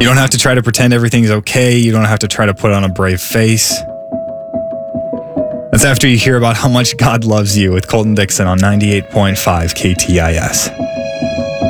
You don't have to try to pretend everything's okay. You don't have to try to put on a brave face. That's after you hear about how much God loves you with Colton Dixon on 98.5 KTIS.